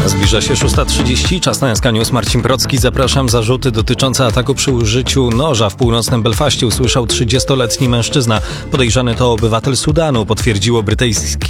Zbliża się 6:30, czas na SK News. Marcin Procki, zapraszam. Zarzuty dotyczące ataku przy użyciu noża w północnym Belfaście usłyszał 30-letni mężczyzna. Podejrzany to obywatel Sudanu, potwierdziło brytyjskie